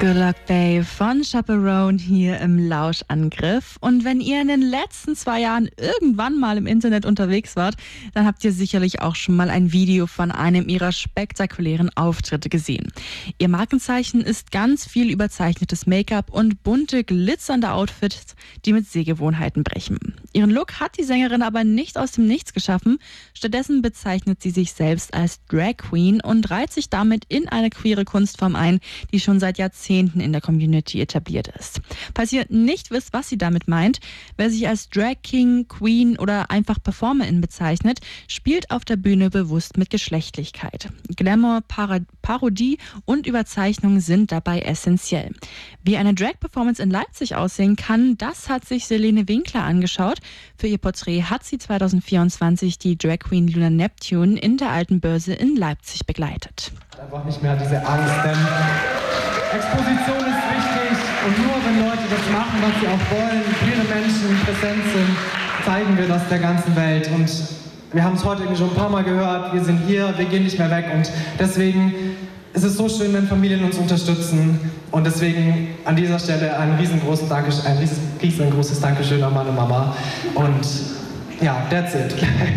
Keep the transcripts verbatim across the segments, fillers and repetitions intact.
Good Luck Babe von Chaperone hier im Lauschangriff. Und wenn ihr in den letzten zwei Jahren irgendwann mal im Internet unterwegs wart, dann habt ihr sicherlich auch schon mal ein Video von einem ihrer spektakulären Auftritte gesehen. Ihr Markenzeichen ist ganz viel überzeichnetes Make-up und bunte, glitzernde Outfits, die mit Sehgewohnheiten brechen. Ihren Look hat die Sängerin aber nicht aus dem Nichts geschaffen. Stattdessen bezeichnet sie sich selbst als Drag Queen und reiht sich damit in eine queere Kunstform ein, die schon seit Jahrzehnten in der Community etabliert ist. Falls ihr nicht wisst, was sie damit meint, wer sich als Drag King, Queen oder einfach Performerin bezeichnet, spielt auf der Bühne bewusst mit Geschlechtlichkeit. Glamour, Para- Parodie und Überzeichnung sind dabei essentiell. Wie eine Drag-Performance in Leipzig aussehen kann, das hat sich Selene Winkler angeschaut. Für ihr Porträt hat sie zwanzig vierundzwanzig die Drag Queen Luna Neptune in der Alten Börse in Leipzig begleitet. Einfach nicht mehr diese Angst, denn Exposition ist wichtig und nur wenn Leute das machen, was sie auch wollen, viele Menschen präsent sind, zeigen wir das der ganzen Welt. Und wir haben es heute irgendwie schon ein paar Mal gehört, wir sind hier, wir gehen nicht mehr weg und deswegen ist es so schön, wenn Familien uns unterstützen und deswegen an dieser Stelle ein riesengroßes Dankeschön, ein riesengroßes Dankeschön an meine Mama und ja, that's it.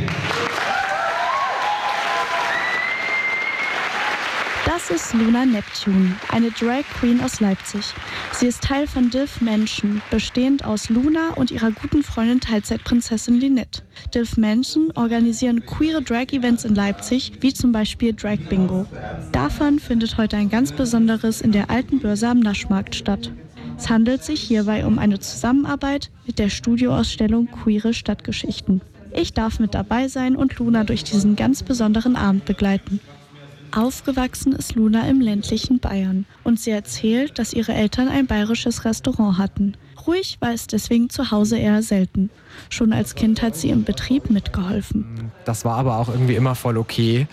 Das ist Luna Neptune, eine Drag Queen aus Leipzig. Sie ist Teil von Div Mansion, bestehend aus Luna und ihrer guten Freundin Teilzeitprinzessin Lynette. Div Mansion organisieren queere Drag-Events in Leipzig, wie zum Beispiel Drag Bingo. Davon findet heute ein ganz besonderes in der Alten Börse am Naschmarkt statt. Es handelt sich hierbei um eine Zusammenarbeit mit der Studioausstellung Queere Stadtgeschichten. Ich darf mit dabei sein und Luna durch diesen ganz besonderen Abend begleiten. Aufgewachsen ist Luna im ländlichen Bayern und sie erzählt, dass ihre Eltern ein bayerisches Restaurant hatten. Ruhig war es deswegen zu Hause eher selten. Schon als Kind hat sie im Betrieb mitgeholfen. Das war aber auch irgendwie immer voll okay.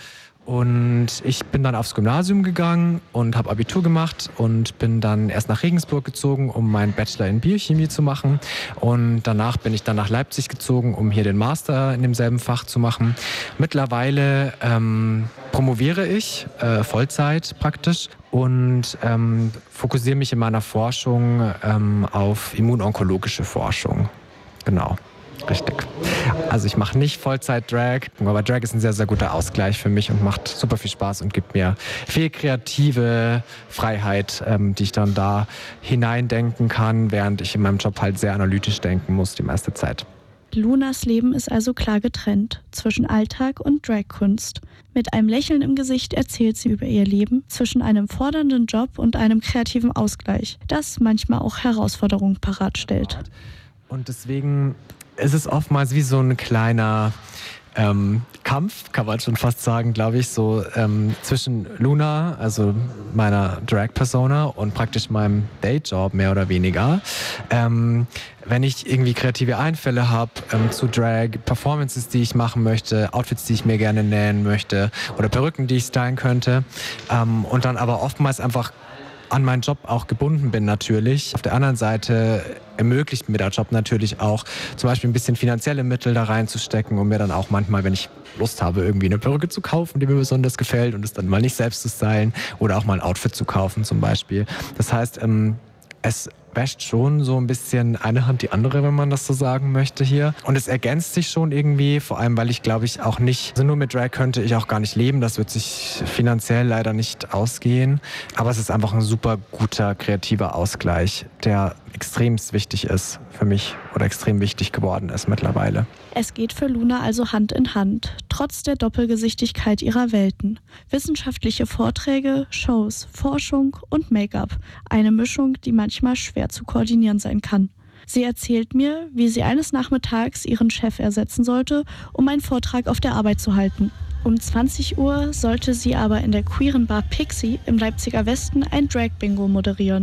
Und ich bin dann aufs Gymnasium gegangen und habe Abitur gemacht und bin dann erst nach Regensburg gezogen, um meinen Bachelor in Biochemie zu machen. Und danach bin ich dann nach Leipzig gezogen, um hier den Master in demselben Fach zu machen. Mittlerweile ähm, promoviere ich, äh, Vollzeit praktisch, und ähm, fokussiere mich in meiner Forschung ähm, auf immunonkologische Forschung. Genau. Richtig. Also ich mache nicht Vollzeit-Drag, aber Drag ist ein sehr, sehr guter Ausgleich für mich und macht super viel Spaß und gibt mir viel kreative Freiheit, ähm, die ich dann da hineindenken kann, während ich in meinem Job halt sehr analytisch denken muss die meiste Zeit. Lunas Leben ist also klar getrennt zwischen Alltag und Dragkunst. Mit einem Lächeln im Gesicht erzählt sie über ihr Leben zwischen einem fordernden Job und einem kreativen Ausgleich, das manchmal auch Herausforderungen parat stellt. Und deswegen ist es oftmals wie so ein kleiner ähm, Kampf, kann man schon fast sagen, glaube ich, so ähm, zwischen Luna, also meiner Drag-Persona, und praktisch meinem Dayjob mehr oder weniger. Ähm, wenn ich irgendwie kreative Einfälle habe ähm, zu Drag, Performances, die ich machen möchte, Outfits, die ich mir gerne nähen möchte oder Perücken, die ich stylen könnte, ähm, und dann aber oftmals einfach an meinen Job auch gebunden bin natürlich. Auf der anderen Seite ermöglicht mir der Job natürlich auch zum Beispiel ein bisschen finanzielle Mittel da reinzustecken, um mir dann auch manchmal, wenn ich Lust habe, irgendwie eine Perücke zu kaufen, die mir besonders gefällt und es dann mal nicht selbst zu stylen oder auch mal ein Outfit zu kaufen zum Beispiel. Das heißt, ähm, es wäscht schon so ein bisschen eine Hand die andere, wenn man das so sagen möchte hier. Und es ergänzt sich schon irgendwie, vor allem, weil ich glaube ich auch nicht, also nur mit Drag könnte ich auch gar nicht leben, das wird sich finanziell leider nicht ausgehen. Aber es ist einfach ein super guter, kreativer Ausgleich, der extrem wichtig ist für mich oder extrem wichtig geworden ist mittlerweile. Es geht für Luna also Hand in Hand, trotz der Doppelgesichtigkeit ihrer Welten. Wissenschaftliche Vorträge, Shows, Forschung und Make-up. Eine Mischung, die manchmal schwer zu koordinieren sein kann. Sie erzählt mir, wie sie eines Nachmittags ihren Chef ersetzen sollte, um einen Vortrag auf der Arbeit zu halten. Um zwanzig Uhr sollte sie aber in der queeren Bar Pixie im Leipziger Westen ein Drag-Bingo moderieren.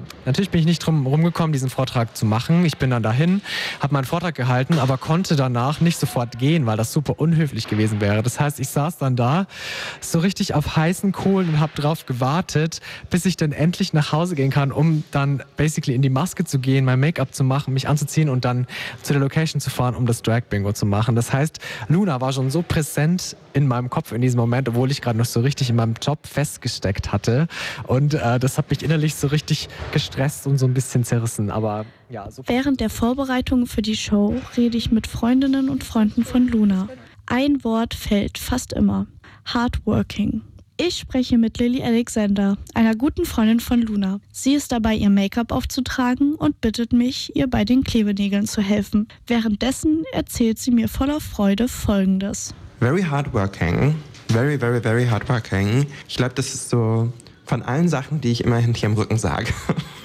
natürlich bin ich nicht drum rumgekommen, diesen Vortrag zu machen. Ich bin dann dahin, habe meinen Vortrag gehalten, aber konnte danach nicht sofort gehen, weil das super unhöflich gewesen wäre. Das heißt, ich saß dann da so richtig auf heißen Kohlen und habe drauf gewartet, bis ich dann endlich nach Hause gehen kann, um dann basically in die Maske zu gehen, mein Make-up zu machen, mich anzuziehen und dann zu der Location zu fahren, um das Drag-Bingo zu machen. Das heißt, Luna war schon so präsent in meinem Kopf in diesem Moment, obwohl ich gerade noch so richtig in meinem Job festgesteckt hatte. Und äh, das hat mich innerlich so richtig gestresst und so ein bisschen zerrissen. Aber ja, so. Während der Vorbereitung für die Show rede ich mit Freundinnen und Freunden von Luna. Ein Wort fällt fast immer: Hardworking. Ich spreche mit Lily Alexander, einer guten Freundin von Luna. Sie ist dabei, ihr Make-up aufzutragen und bittet mich, ihr bei den Klebenägeln zu helfen. Währenddessen erzählt sie mir voller Freude Folgendes. Very hardworking. Very, very, very hardworking. Ich glaube, das ist so von allen Sachen, die ich immer hinter ihrem Rücken sage.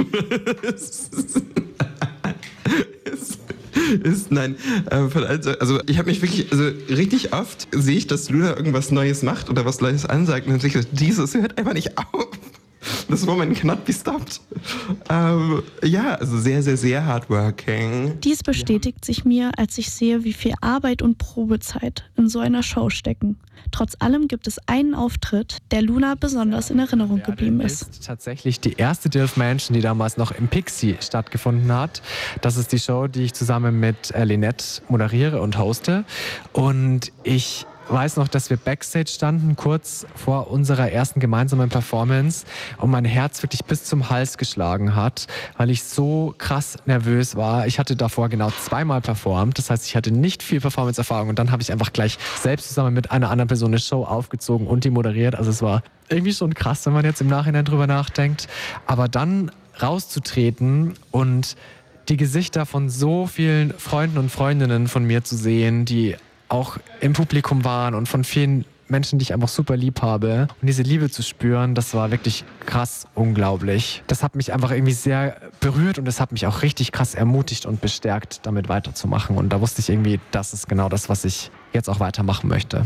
Ist, nein, äh, von also, also ich habe mich wirklich, also richtig oft sehe ich, dass Luna irgendwas Neues macht oder was Neues ansagt und dann denke ich, dieses hört einfach nicht auf. Das Moment cannot be stopped. Ähm, ja, also sehr, sehr, sehr hardworking. Dies bestätigt sich mir, als ich sehe, wie viel Arbeit und Probezeit in so einer Show stecken. Trotz allem gibt es einen Auftritt, der Luna besonders in Erinnerung geblieben ist. Das ist tatsächlich die erste Dilf Mansion, die damals noch im Pixie stattgefunden hat. Das ist die Show, die ich zusammen mit äh, Lynette moderiere und hoste. Und ich weiß noch, dass wir Backstage standen, kurz vor unserer ersten gemeinsamen Performance und mein Herz wirklich bis zum Hals geschlagen hat, weil ich so krass nervös war. Ich hatte davor genau zweimal performt, das heißt, ich hatte nicht viel Performance-Erfahrung und dann habe ich einfach gleich selbst zusammen mit einer anderen Person eine Show aufgezogen und die moderiert. Also es war irgendwie schon krass, wenn man jetzt im Nachhinein drüber nachdenkt. Aber dann rauszutreten und die Gesichter von so vielen Freunden und Freundinnen von mir zu sehen, die auch im Publikum waren und von vielen Menschen, die ich einfach super lieb habe. Und diese Liebe zu spüren, das war wirklich krass unglaublich. Das hat mich einfach irgendwie sehr berührt und das hat mich auch richtig krass ermutigt und bestärkt, damit weiterzumachen. Und da wusste ich irgendwie, das ist genau das, was ich jetzt auch weitermachen möchte.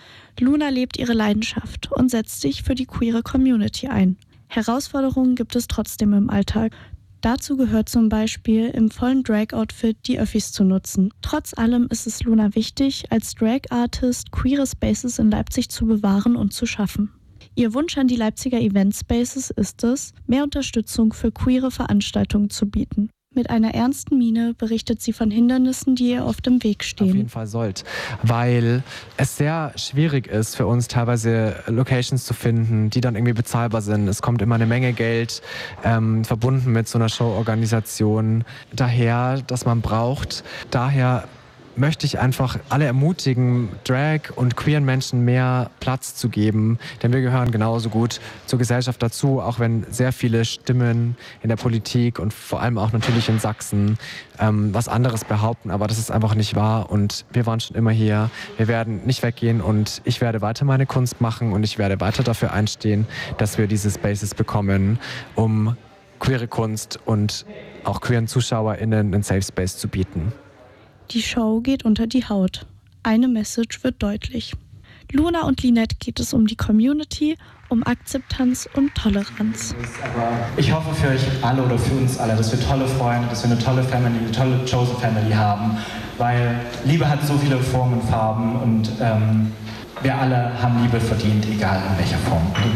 Luna lebt ihre Leidenschaft und setzt sich für die queere Community ein. Herausforderungen gibt es trotzdem im Alltag. Dazu gehört zum Beispiel, im vollen Drag-Outfit die Öffis zu nutzen. Trotz allem ist es Luna wichtig, als Drag-Artist queere Spaces in Leipzig zu bewahren und zu schaffen. Ihr Wunsch an die Leipziger Event Spaces ist es, mehr Unterstützung für queere Veranstaltungen zu bieten. Mit einer ernsten Miene berichtet sie von Hindernissen, die ihr oft im Weg stehen. Auf jeden Fall sollt, weil es sehr schwierig ist für uns teilweise Locations zu finden, die dann irgendwie bezahlbar sind. Es kommt immer eine Menge Geld ähm, verbunden mit so einer Showorganisation daher, dass man braucht. Daher möchte ich einfach alle ermutigen, Drag und queeren Menschen mehr Platz zu geben, denn wir gehören genauso gut zur Gesellschaft dazu, auch wenn sehr viele Stimmen in der Politik und vor allem auch natürlich in Sachsen ähm, was anderes behaupten, aber das ist einfach nicht wahr und wir waren schon immer hier, wir werden nicht weggehen und ich werde weiter meine Kunst machen und ich werde weiter dafür einstehen, dass wir diese Spaces bekommen, um queere Kunst und auch queeren ZuschauerInnen einen Safe Space zu bieten. Die Show geht unter die Haut. Eine Message wird deutlich. Luna und Lynette geht es um die Community, um Akzeptanz und Toleranz. Aber ich hoffe für euch alle oder für uns alle, dass wir tolle Freunde, dass wir eine tolle Family, eine tolle Chosen Family haben, weil Liebe hat so viele Formen und Farben und ähm, wir alle haben Liebe verdient, egal in welcher Form.